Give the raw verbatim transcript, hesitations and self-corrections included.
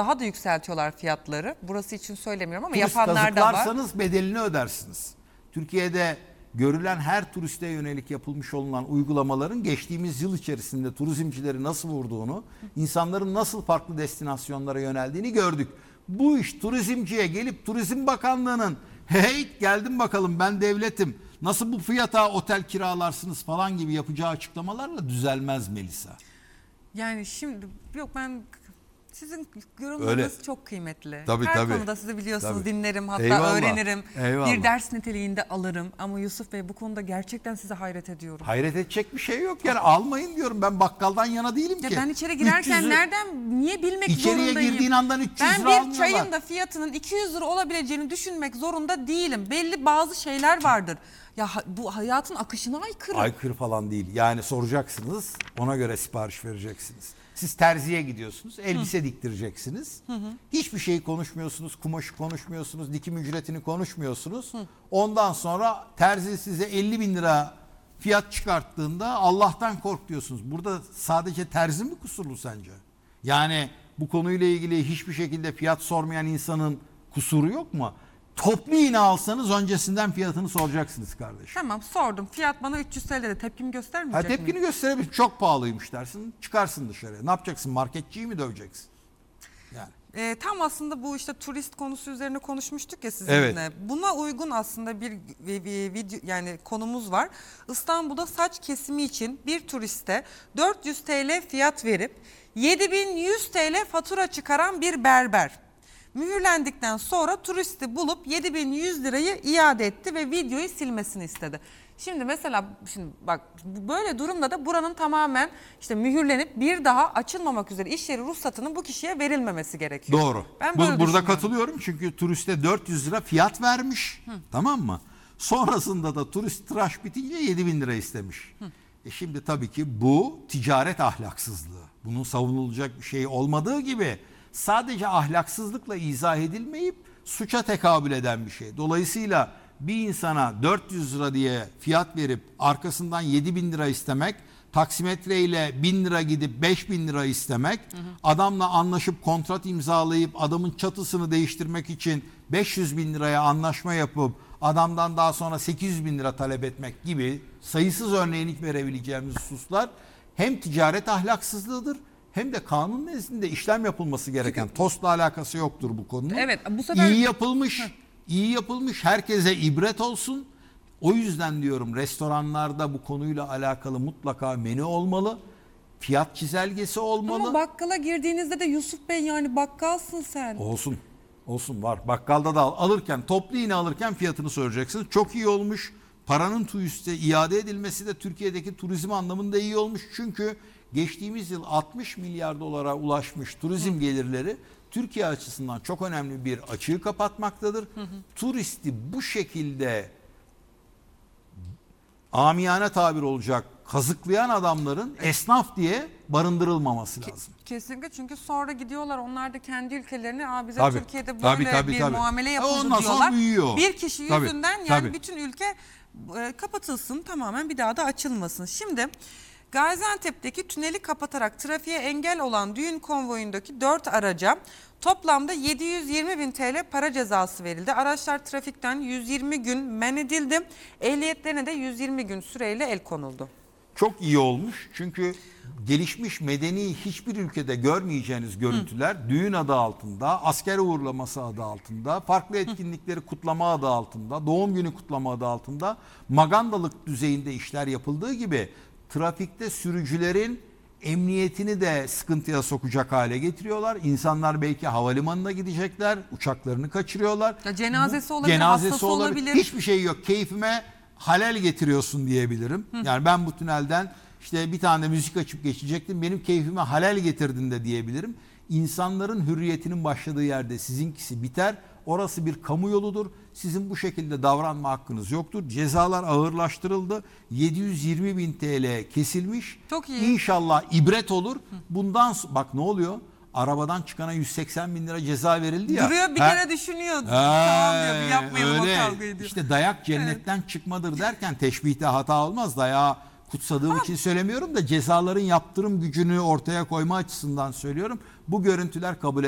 daha da yükseltiyorlar fiyatları. Burası için söylemiyorum ama Turist yapanlar da var. kazıklarsanız bedelini ödersiniz. Türkiye'de görülen her turiste yönelik yapılmış olunan uygulamaların geçtiğimiz yıl içerisinde turizmcileri nasıl vurduğunu, insanların nasıl farklı destinasyonlara yöneldiğini gördük. Bu iş turizmciye gelip Turizm Bakanlığı'nın hey geldim bakalım ben devletim, nasıl bu fiyata otel kiralarsınız falan gibi yapacağı açıklamalarla düzelmez Melisa. Yani şimdi yok ben sizin yorumlarınız Öyle. çok kıymetli. Tabii, Her tabii. konuda sizi biliyorsunuz Tabii. dinlerim hatta Eyvallah. öğrenirim. Eyvallah. Bir ders niteliğinde alırım ama Yusuf Bey bu konuda gerçekten size hayret ediyorum. Hayret edecek bir şey yok yani almayın diyorum, ben bakkaldan yana değilim Ya ki. ben içeri girerken üç yüzü nereden niye bilmek İçeriye zorundayım? girdiğin andan üç yüz ben lira bir almıyorlar. çayın da fiyatının iki yüz lira olabileceğini düşünmek zorunda değilim. Belli bazı şeyler vardır. Ya bu hayatın akışına aykırı. Aykırı falan değil. Yani soracaksınız, ona göre sipariş vereceksiniz. Siz terziye gidiyorsunuz, elbise hı. diktireceksiniz. Hı hı. Hiçbir şeyi konuşmuyorsunuz, kumaşı konuşmuyorsunuz, dikim ücretini konuşmuyorsunuz. Hı. Ondan sonra terzi size elli bin lira fiyat çıkarttığında Allah'tan kork diyorsunuz. Burada sadece terzi mi kusurlu sence? Yani bu konuyla ilgili hiçbir şekilde fiyat sormayan insanın kusuru yok mu? Toplu iğne alsanız öncesinden fiyatını soracaksınız kardeşim. Tamam sordum. Fiyat bana üç yüz T L'de tepkimi göstermeyecek ha, miyim? tepkini gösterebilir. Çok pahalıymış dersin. Çıkarsın dışarıya. Ne yapacaksın? Marketçiyi mi döveceksin? Yani. E, tam aslında bu işte turist konusu üzerine konuşmuştuk ya sizinle. Evet. Buna uygun aslında bir, bir, bir video yani konumuz var. İstanbul'da saç kesimi için bir turiste dört yüz T L fiyat verip yedi bin yüz T L fatura çıkaran bir berber. Mühürlendikten sonra turisti bulup yedi bin yüz lirayı iade etti ve videoyu silmesini istedi. Şimdi mesela şimdi bak böyle durumda da buranın tamamen işte mühürlenip bir daha açılmamak üzere iş yeri ruhsatının bu kişiye verilmemesi gerekiyor. Doğru. Ben Bu, böyle burada katılıyorum çünkü turiste dört yüz lira fiyat vermiş. Hı. Tamam mı? Sonrasında da turist tıraş bitince yedi bin lira istemiş. Hı. E şimdi tabii ki bu ticaret ahlaksızlığı. Bunun savunulacak bir şey olmadığı gibi sadece ahlaksızlıkla izah edilmeyip suça tekabül eden bir şey. Dolayısıyla bir insana dört yüz lira diye fiyat verip arkasından yedi bin lira istemek, taksimetre ile bin lira gidip beş bin lira istemek, hı hı. adamla anlaşıp kontrat imzalayıp adamın çatısını değiştirmek için beş yüz bin liraya anlaşma yapıp adamdan daha sonra sekiz yüz bin lira talep etmek gibi sayısız örneğini verebileceğimiz hususlar hem ticaret ahlaksızlığıdır hem de kanun nezdinde işlem yapılması gereken. Çünkü TOS'la alakası yoktur bu konunun. Evet, bu sefer iyi yapılmış, iyi yapılmış, herkese ibret olsun. O yüzden diyorum restoranlarda bu konuyla alakalı mutlaka menü olmalı. Fiyat çizelgesi olmalı. Ama bakkala girdiğinizde de Yusuf Bey yani bakkalsın sen. Olsun. Olsun var. Bakkalda da al. Alırken, toplu iğne alırken fiyatını soracaksınız. Çok iyi olmuş. Paranın turiste iade edilmesi de Türkiye'deki turizm anlamında iyi olmuş. Çünkü geçtiğimiz yıl altmış milyar dolara ulaşmış turizm hı. gelirleri Türkiye açısından çok önemli bir açığı kapatmaktadır. Hı hı. Turisti bu şekilde amiyane tabir olacak kazıklayan adamların esnaf diye barındırılmaması lazım. Kesinlikle, çünkü sonra gidiyorlar onlar da kendi ülkelerine Aa, bize tabii, Türkiye'de böyle tabii, tabii, bir tabii. muamele yapıldı Ondan diyorlar. Büyüyor. Bir kişi Tabii, yüzünden yani tabii. bütün ülke e, kapatılsın, tamamen bir daha da açılmasın. Şimdi Gaziantep'teki tüneli kapatarak trafiğe engel olan düğün konvoyundaki dört araca toplamda yedi yüz yirmi bin T L para cezası verildi. Araçlar trafikten yüz yirmi gün men edildi. Ehliyetlerine de yüz yirmi gün süreyle el konuldu. Çok iyi olmuş çünkü gelişmiş medeni hiçbir ülkede görmeyeceğiniz görüntüler Hı. düğün adı altında, asker uğurlaması adı altında, farklı etkinlikleri Hı. kutlama adı altında, doğum günü kutlama adı altında magandalık düzeyinde işler yapıldığı gibi trafikte sürücülerin emniyetini de sıkıntıya sokacak hale getiriyorlar. İnsanlar belki havalimanına gidecekler, uçaklarını kaçırıyorlar. Ya cenazesi olabilir, cenazesi hastası olabilir. olabilir. Hiçbir şey yok. Keyfime halel getiriyorsun diyebilirim. Hı. Yani ben bu tünelden işte bir tane müzik açıp geçecektim. Benim keyfime halel getirdin de diyebilirim. İnsanların hürriyetinin başladığı yerde sizinkisi biter. Orası bir kamu yoludur. Sizin bu şekilde davranma hakkınız yoktur. Cezalar ağırlaştırıldı. yedi yüz yirmi bin T L kesilmiş. Çok iyi. İnşallah ibret olur. Bundan bak ne oluyor? Arabadan çıkana yüz seksen bin lira ceza verildi ya. Duruyor bir ha? kere düşünüyor. He, tamam diyor, yapmayalım öyle. O kavgayı diyor. İşte dayak cennetten evet. çıkmadır derken teşbihte hata olmaz. Dayağı kutsadığım ha. için söylemiyorum da cezaların yaptırım gücünü ortaya koyma açısından söylüyorum. Bu görüntüler kabul